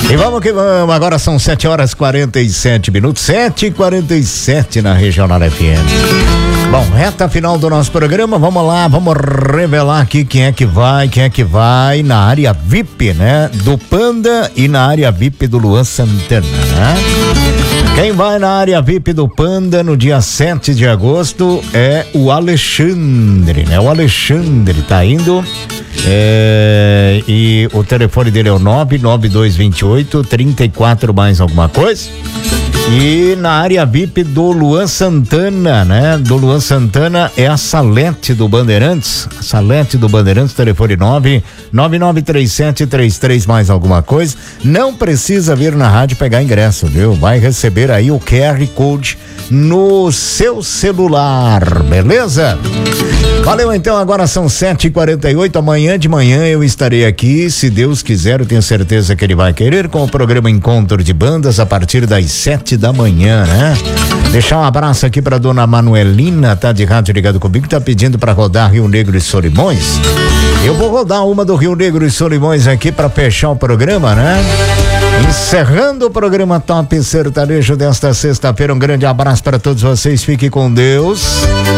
E vamos que vamos, agora são 7h47, 7h47 na Regional FM. Bom, reta final do nosso programa, vamos lá, vamos revelar aqui quem é que vai na área VIP, né? Do Panda e na área VIP do Luan Santana, né? Quem vai na área VIP do Panda no dia 7 de agosto é o Alexandre, né? O Alexandre tá indo, e o telefone dele é o 99228 34 mais alguma coisa. E na área VIP do Luan Santana, né? Do Luan Santana é a Salete do Bandeirantes. Salete do Bandeirantes, telefone 9993733 mais alguma coisa. Não precisa vir na rádio pegar ingresso, viu? Vai receber aí o QR Code no seu celular, beleza? Valeu, então, agora são 7h48, amanhã de manhã eu estarei aqui, se Deus quiser, eu tenho certeza que ele vai querer, com o programa Encontro de Bandas a partir das 7 da manhã, né? Deixar um abraço aqui pra dona Manuelina, tá de rádio ligado comigo, tá pedindo pra rodar Rio Negro e Solimões. Eu vou rodar uma do Rio Negro e Solimões aqui pra fechar o programa, né? Encerrando o programa Top Sertanejo desta sexta-feira, um grande abraço para todos vocês, fique com Deus.